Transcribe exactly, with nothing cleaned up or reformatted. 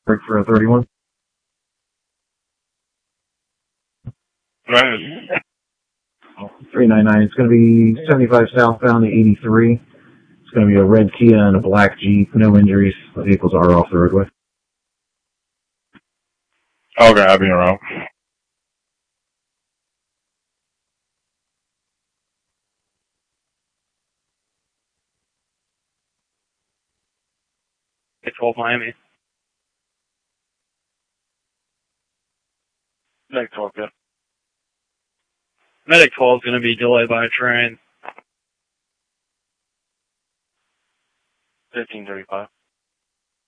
Break for a thirty-one. Right. three ninety-nine. It's going to be seventy-five southbound to eighty-three. It's going to be a red Kia and a black Jeep. No injuries. The vehicles are off the roadway. Okay, I'll be around. twelve Miami. Medic twelve, yeah. Medic twelve is going to be delayed by a train. fifteen thirty-five.